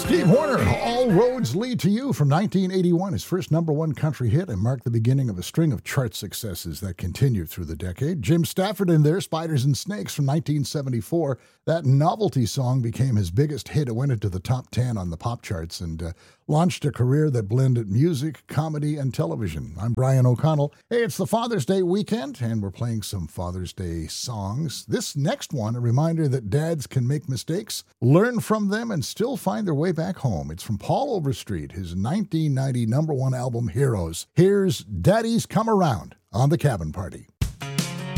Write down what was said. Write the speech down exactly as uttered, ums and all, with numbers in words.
Steve Horner, All Roads Lead to You from nineteen eighty-one, his first number one country hit and marked the beginning of a string of chart successes that continued through the decade. Jim Stafford in there, Spiders and Snakes from nineteen seventy-four. That novelty song became his biggest hit. It went into the top ten on the pop charts and uh, launched a career that blended music, comedy, and television. I'm Brian O'Connell. Hey, it's the Father's Day weekend, and we're playing some Father's Day songs. This next one, a reminder that dads can make mistakes, learn from them, and still find their way back home. It's from Paul Overstreet, his nineteen ninety number one album, Heroes. Here's Daddy's Come Around on The Cabin Party.